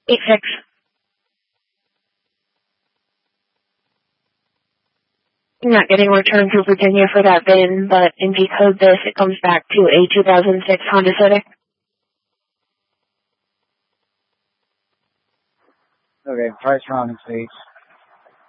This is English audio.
86. I'm not getting returned to Virginia for that VIN, but in decode this, it comes back to a 2006 Honda Civic. Okay, price, rounding, please.